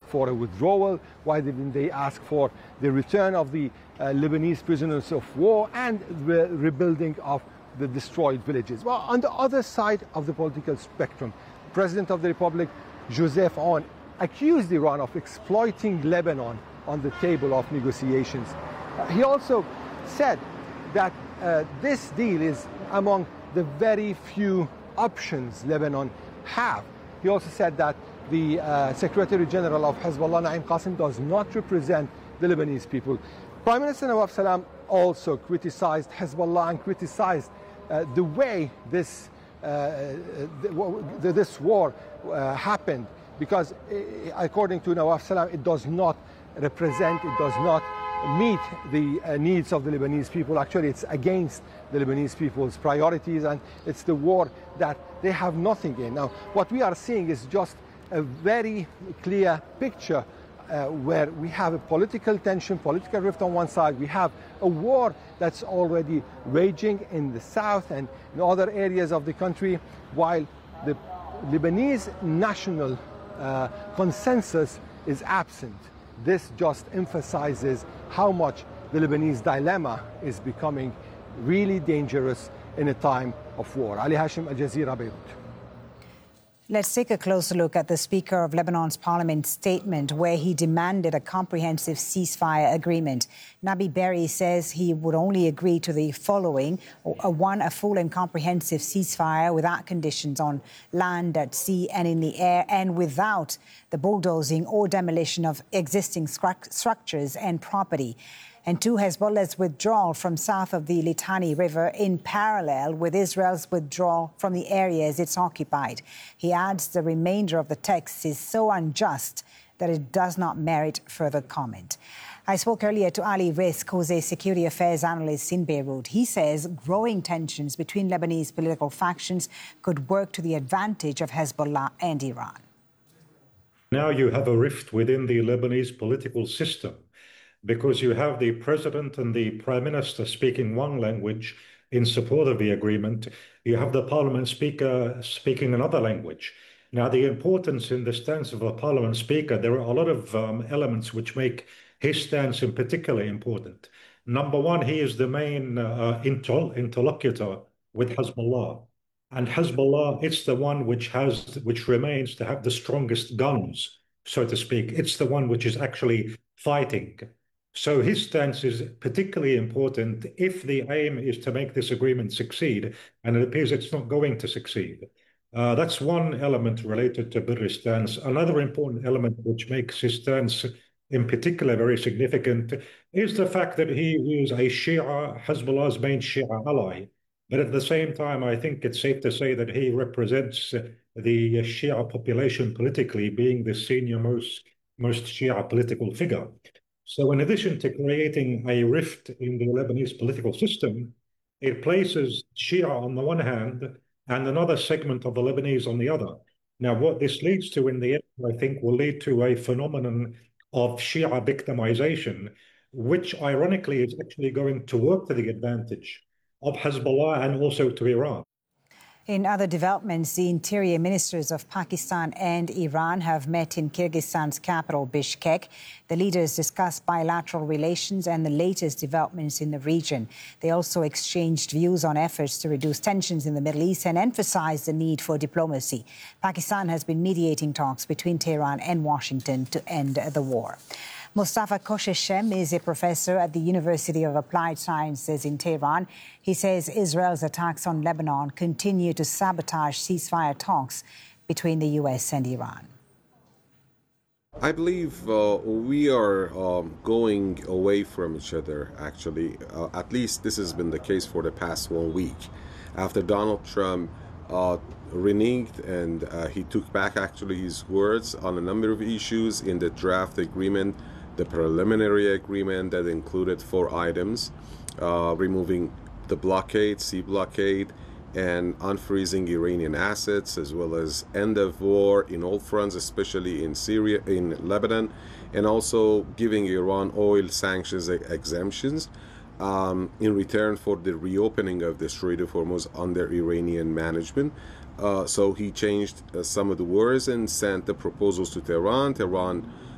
for a withdrawal? Why didn't they ask for the return of the Lebanese prisoners of war and the rebuilding of the destroyed villages? Well, on the other side of the political spectrum, President of the Republic, Joseph Aoun, accused Iran of exploiting Lebanon on the table of negotiations. He also said that this deal is among the very few options Lebanon have. He also said that the Secretary General of Hezbollah, Naim Qassem, does not represent the Lebanese people. Prime Minister Nawaf Salam also criticized Hezbollah and criticized the way this war happened, because according to Nawaf Salam, it does not represent, it does not meet the needs of the Lebanese people. Actually, it's against the Lebanese people's priorities, and it's the war that they have nothing in. Now, what we are seeing is just a very clear picture where we have a political tension, political rift on one side. We have a war that's already raging in the south and in other areas of the country, while the Lebanese national consensus is absent. This just emphasizes how much the Lebanese dilemma is becoming really dangerous in a time of war. Ali Hashim, Al Jazeera, Beirut. Let's take a closer look at the Speaker of Lebanon's parliament statement, where he demanded a comprehensive ceasefire agreement. Nabi Berri says he would only agree to the following: a full and comprehensive ceasefire without conditions on land, at sea and in the air, and without the bulldozing or demolition of existing structures and property. And two, Hezbollah's withdrawal from south of the Litani River in parallel with Israel's withdrawal from the areas it's occupied. He adds the remainder of the text is so unjust that it does not merit further comment. I spoke earlier to Ali Rizk, who's a security affairs analyst in Beirut. He says growing tensions between Lebanese political factions could work to the advantage of Hezbollah and Iran. Now you have a rift within the Lebanese political system, because you have the president and the prime minister speaking one language in support of the agreement. You have the parliament speaker speaking another language. Now, the importance in the stance of a parliament speaker, there are a lot of elements which make his stance in particular important. Number one, he is the main interlocutor with Hezbollah. And Hezbollah, it's the one which remains to have the strongest guns, so to speak. It's the one which is actually fighting. So his stance is particularly important if the aim is to make this agreement succeed, and it appears it's not going to succeed. That's one element related to Berri's stance. Another important element which makes his stance in particular very significant is the fact that he is a Shia, Hezbollah's main Shia ally. But at the same time, I think it's safe to say that he represents the Shia population politically, being the senior most Shia political figure. So in addition to creating a rift in the Lebanese political system, it places Shia on the one hand and another segment of the Lebanese on the other. Now, what this leads to in the end, I think, will lead to a phenomenon of Shia victimization, which ironically is actually going to work to the advantage of Hezbollah and also to Iran. In other developments, the interior ministers of Pakistan and Iran have met in Kyrgyzstan's capital, Bishkek. The leaders discussed bilateral relations and the latest developments in the region. They also exchanged views on efforts to reduce tensions in the Middle East and emphasized the need for diplomacy. Pakistan has been mediating talks between Tehran and Washington to end the war. Mustafa Kosheshem is a professor at the University of Applied Sciences in Tehran. He says Israel's attacks on Lebanon continue to sabotage ceasefire talks between the U.S. and Iran. I believe we are going away from each other, actually. At least this has been the case for the past 1 week. After Donald Trump reneged and he took back actually his words on a number of issues in the draft agreement, the preliminary agreement that included 4 items, removing the blockade, sea blockade, and unfreezing Iranian assets, as well as end of war in all fronts, especially in Syria, in Lebanon, and also giving Iran oil sanctions exemptions in return for the reopening of the Strait of Hormuz under Iranian management. So he changed some of the words and sent the proposals to Tehran. Tehran